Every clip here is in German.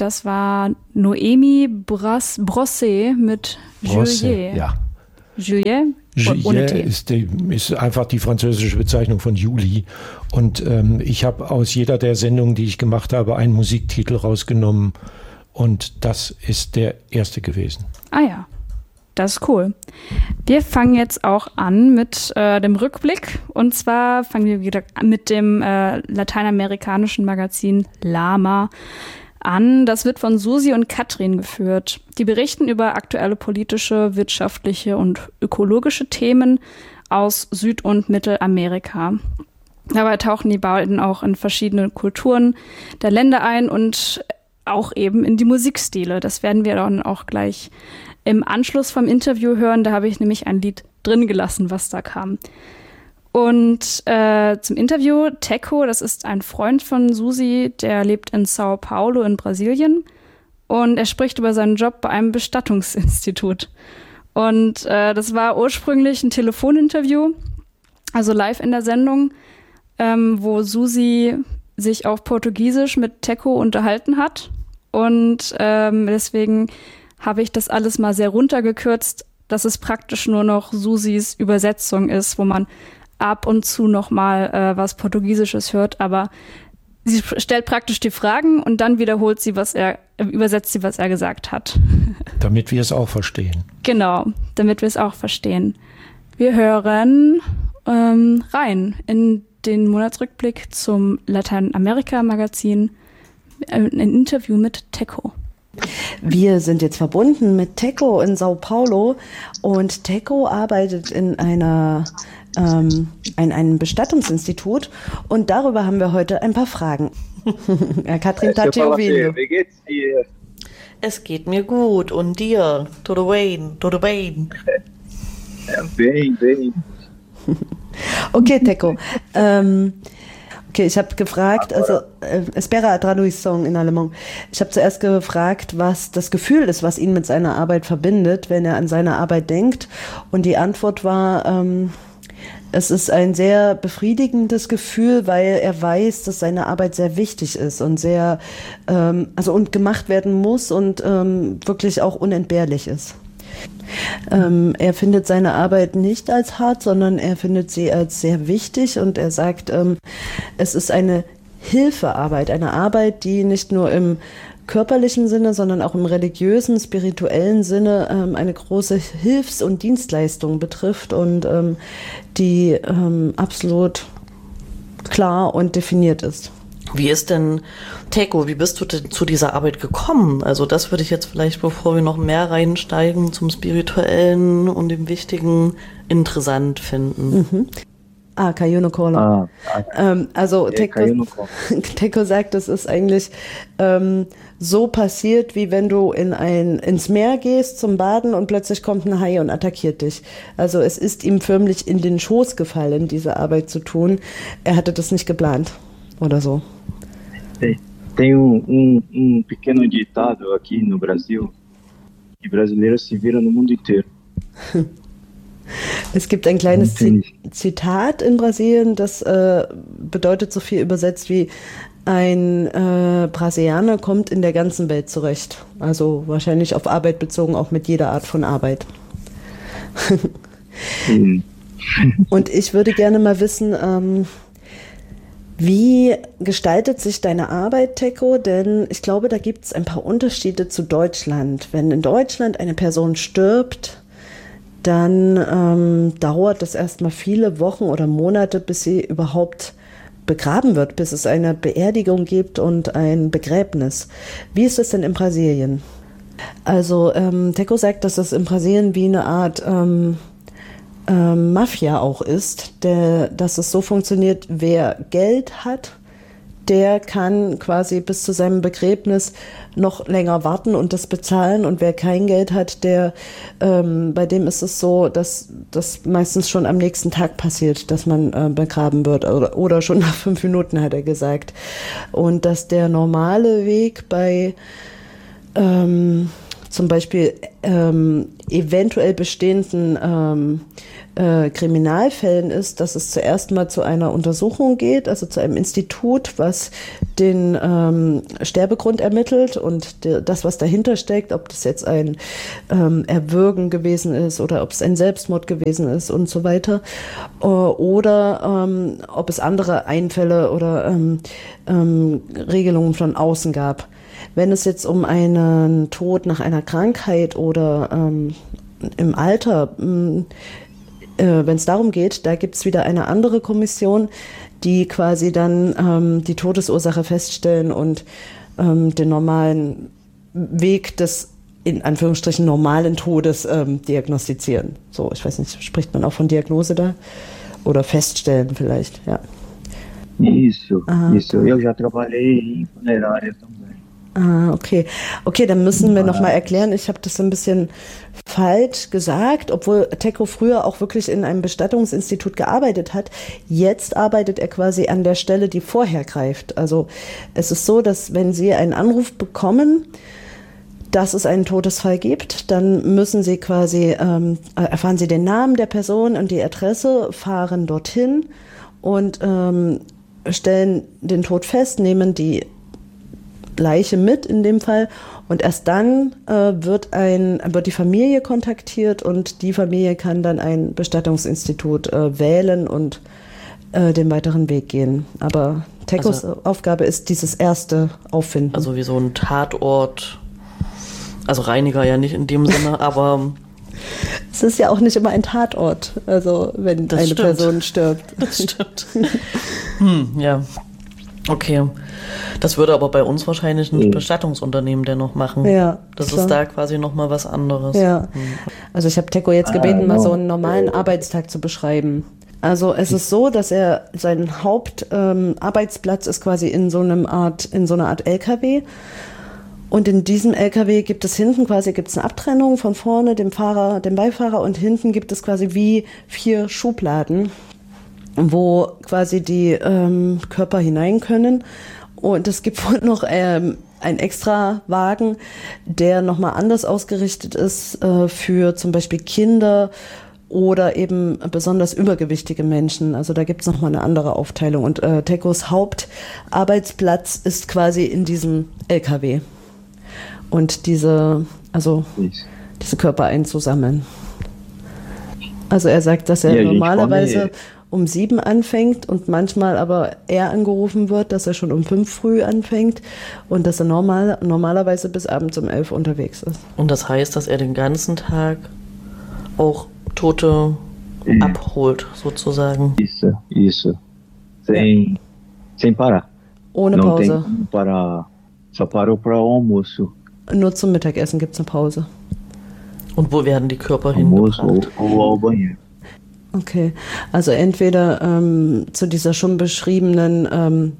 Das war Noémie Brosset mit Juillet. Ja. Juillet? Ohne T. Ist einfach die französische Bezeichnung von Juli. Und ich habe aus jeder der Sendungen, die ich gemacht habe, einen Musiktitel rausgenommen. Und das ist der erste gewesen. Ah ja, das ist cool. Wir fangen jetzt auch an mit dem Rückblick. Und zwar fangen wir wieder mit dem lateinamerikanischen Magazin Lama an. Das wird von Susi und Katrin geführt. Die berichten über aktuelle politische, wirtschaftliche und ökologische Themen aus Süd- und Mittelamerika. Dabei tauchen die beiden auch in verschiedene Kulturen der Länder ein und auch eben in die Musikstile. Das werden wir dann auch gleich im Anschluss vom Interview hören. Da habe ich nämlich ein Lied drin gelassen, was da kam. Und zum Interview, Teco, das ist ein Freund von Susi, der lebt in Sao Paulo in Brasilien und er spricht über seinen Job bei einem Bestattungsinstitut. Und das war ursprünglich ein Telefoninterview, also live in der Sendung, wo Susi sich auf Portugiesisch mit Teco unterhalten hat. Und deswegen habe ich das alles mal sehr runtergekürzt, dass es praktisch nur noch Susis Übersetzung ist, wo man ab und zu noch mal was Portugiesisches hört, aber sie stellt praktisch die Fragen und dann übersetzt sie, was er gesagt hat. Damit wir es auch verstehen. Genau, damit wir es auch verstehen. Wir hören rein in den Monatsrückblick zum Lateinamerika-Magazin, ein Interview mit Teco. Wir sind jetzt verbunden mit Teco in Sao Paulo und Teco arbeitet in einem Bestattungsinstitut und darüber haben wir heute ein paar Fragen. Katrin Tati-Ovilio. Wie geht's dir? Es geht mir gut und dir? Tudo bem? Bem. Okay, Teco. Okay, ich habe gefragt, also espera a tradução in alemão. Ich habe zuerst gefragt, was das Gefühl ist, was ihn mit seiner Arbeit verbindet, wenn er an seine Arbeit denkt. Und die Antwort war, es ist ein sehr befriedigendes Gefühl, weil er weiß, dass seine Arbeit sehr wichtig ist und sehr, und gemacht werden muss und wirklich auch unentbehrlich ist. Er findet seine Arbeit nicht als hart, sondern er findet sie als sehr wichtig und er sagt, es ist eine Hilfearbeit, eine Arbeit, die nicht nur im körperlichen Sinne, sondern auch im religiösen, spirituellen Sinne eine große Hilfs- und Dienstleistung betrifft und die absolut klar und definiert ist. Wie ist denn, Teco, wie bist du denn zu dieser Arbeit gekommen? Also das würde ich jetzt vielleicht, bevor wir noch mehr reinsteigen, zum Spirituellen und dem Wichtigen interessant finden. Mhm. Caiu no Colo. Also Teco sagt, es ist eigentlich so passiert, wie wenn du ins Meer gehst zum Baden und plötzlich kommt ein Hai und attackiert dich. Also es ist ihm förmlich in den Schoß gefallen, diese Arbeit zu tun. Er hatte das nicht geplant oder so. Tem pequeno ditado aqui no Brasil, que brasileiro se vira no mundo inteiro. Es gibt ein kleines Zitat in Brasilien, das bedeutet so viel übersetzt wie ein Brasilianer kommt in der ganzen Welt zurecht. Also wahrscheinlich auf Arbeit bezogen, auch mit jeder Art von Arbeit. Und ich würde gerne mal wissen, wie gestaltet sich deine Arbeit, Teco? Denn ich glaube, da gibt es ein paar Unterschiede zu Deutschland. Wenn in Deutschland eine Person stirbt, dann dauert es erstmal viele Wochen oder Monate, bis sie überhaupt begraben wird, bis es eine Beerdigung gibt und ein Begräbnis. Wie ist das denn in Brasilien? Also Teco sagt, dass das in Brasilien wie eine Art Mafia auch ist, dass es so funktioniert, wer Geld hat, der kann quasi bis zu seinem Begräbnis noch länger warten und das bezahlen und wer kein Geld hat, bei dem ist es so, dass das meistens schon am nächsten Tag passiert, dass man begraben wird oder schon nach 5 Minuten, hat er gesagt. Und dass der normale Weg bei zum Beispiel eventuell bestehenden Kriminalfällen ist, dass es zuerst mal zu einer Untersuchung geht, also zu einem Institut, was den Sterbegrund ermittelt und das, was dahinter steckt, ob das jetzt ein Erwürgen gewesen ist oder ob es ein Selbstmord gewesen ist und so weiter, oder ob es andere Einfälle oder Regelungen von außen gab. Wenn es jetzt um einen Tod nach einer Krankheit oder im Alter, wenn es darum geht, da gibt es wieder eine andere Kommission, die quasi dann die Todesursache feststellen und den normalen Weg des in Anführungsstrichen normalen Todes diagnostizieren. So, ich weiß nicht, spricht man auch von Diagnose da? Oder feststellen vielleicht, ja. Isso. Eu já trabalhei em funerária também. Okay. Okay, dann müssen wir nochmal erklären, ich habe das ein bisschen falsch gesagt, obwohl Tecco früher auch wirklich in einem Bestattungsinstitut gearbeitet hat. Jetzt arbeitet er quasi an der Stelle, die vorher greift. Also es ist so, dass wenn Sie einen Anruf bekommen, dass es einen Todesfall gibt, dann müssen Sie quasi, erfahren Sie den Namen der Person und die Adresse, fahren dorthin und stellen den Tod fest, nehmen die Leiche mit in dem Fall und erst dann wird die Familie kontaktiert und die Familie kann dann ein Bestattungsinstitut wählen und den weiteren Weg gehen. Aber Teccos Aufgabe ist dieses erste Auffinden. Also wie so ein Tatort, also Reiniger ja nicht in dem Sinne, aber... Es ist ja auch nicht immer ein Tatort, also wenn das eine stimmt. Person stirbt. Das stimmt. Ja, okay. Das würde aber bei uns wahrscheinlich ein Bestattungsunternehmen dennoch machen. Ja, das klar. ist da quasi nochmal was anderes. Ja. Also ich habe Tecco jetzt gebeten, mal so einen normalen Arbeitstag zu beschreiben. Also es ist so, dass sein Hauptarbeitsplatz ist quasi in so einer Art LKW. Und in diesem LKW gibt es hinten quasi eine Abtrennung von vorne, dem Beifahrer und hinten gibt es quasi wie 4 Schubladen, wo quasi die Körper hinein können. Und es gibt wohl noch einen extra Wagen, der nochmal anders ausgerichtet ist für zum Beispiel Kinder oder eben besonders übergewichtige Menschen. Also da gibt es nochmal eine andere Aufteilung. Und Teccos Hauptarbeitsplatz ist quasi in diesem LKW. Und diese Körper einzusammeln. Also er sagt, dass er normalerweise um 7 anfängt und manchmal aber eher angerufen wird, dass er schon um 5 früh anfängt und dass er normalerweise bis abends um 11 unterwegs ist. Und das heißt, dass er den ganzen Tag auch Tote abholt, sozusagen. Isso. Sem parar. Ohne Pause. Só parou para o almoço. Nur zum Mittagessen gibt es eine Pause. Und wo werden die Körper Almoço hingebracht? ou ao banheiro. Okay, also entweder zu dieser schon beschriebenen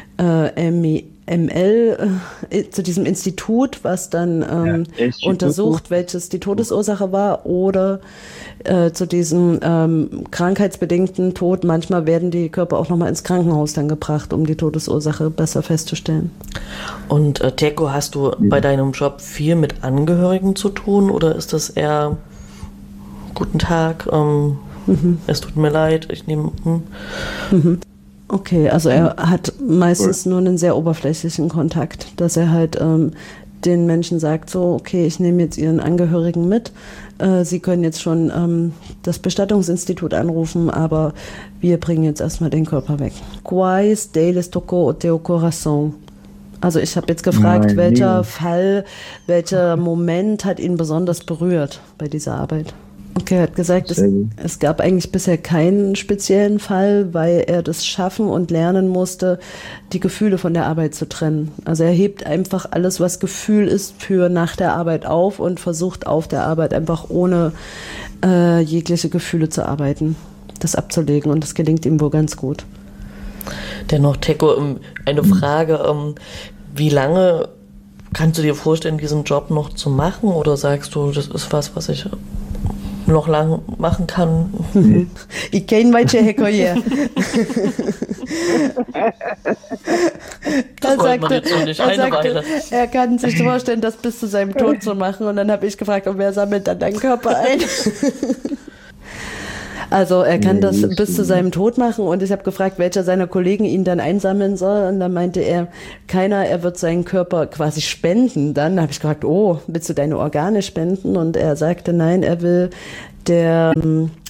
zu diesem Institut, was dann untersucht, welches die Todesursache war, oder zu diesem krankheitsbedingten Tod. Manchmal werden die Körper auch nochmal ins Krankenhaus dann gebracht, um die Todesursache besser festzustellen. Und Tecco, hast du bei deinem Job viel mit Angehörigen zu tun oder ist das eher guten Tag, es tut mir leid, ich nehme... Okay, also er hat meistens nur einen sehr oberflächlichen Kontakt, dass er halt den Menschen sagt, so, okay, ich nehme jetzt Ihren Angehörigen mit, Sie können jetzt schon das Bestattungsinstitut anrufen, aber wir bringen jetzt erstmal den Körper weg. Quais deles tocou o teu coração? Also ich habe jetzt gefragt, welcher Moment hat ihn besonders berührt bei dieser Arbeit? Okay, er hat gesagt, es gab eigentlich bisher keinen speziellen Fall, weil er das schaffen und lernen musste, die Gefühle von der Arbeit zu trennen. Also er hebt einfach alles, was Gefühl ist, für nach der Arbeit auf und versucht auf der Arbeit einfach ohne jegliche Gefühle zu arbeiten, das abzulegen, und das gelingt ihm wohl ganz gut. Dennoch, Tecco, eine Frage, wie lange kannst du dir vorstellen, diesen Job noch zu machen, oder sagst du, das ist was ich noch lang machen kann. Ich kenne manche Hacker hier. Das wollte man jetzt so nicht, eine Weile. Er kann sich vorstellen, das bis zu seinem Tod zu machen. Und dann habe ich gefragt, wer sammelt dann deinen Körper ein? Also er kann das bis zu seinem Tod machen und ich habe gefragt, welcher seiner Kollegen ihn dann einsammeln soll und dann meinte er, keiner, er wird seinen Körper quasi spenden. Dann habe ich gefragt, willst du deine Organe spenden? Und er sagte, nein, er will der